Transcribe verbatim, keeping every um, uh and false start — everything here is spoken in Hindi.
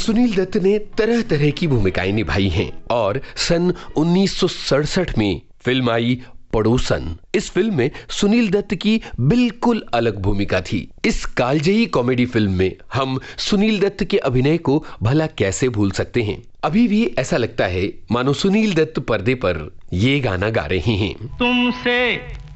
सुनील दत्त ने तरह तरह की भूमिकाएं निभाई हैं और सन उन्नीस सौ सड़सठ में फिल्म आई पड़ोसन। इस फिल्म में सुनील दत्त की बिल्कुल अलग भूमिका थी। इस कालजयी कॉमेडी फिल्म में हम सुनील दत्त के अभिनय को भला कैसे भूल सकते हैं। अभी भी ऐसा लगता है मानो सुनील दत्त पर्दे पर ये गाना गा रहे हैं। तुमसे